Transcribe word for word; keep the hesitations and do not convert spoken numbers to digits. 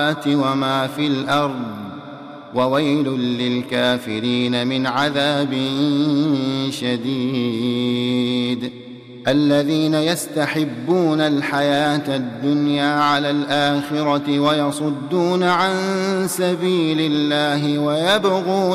وما في الأرض وويل للكافرين من عذاب شديد. الذين يستحبون الحياة الدنيا على الآخرة ويصدون عن سبيل الله ويبغون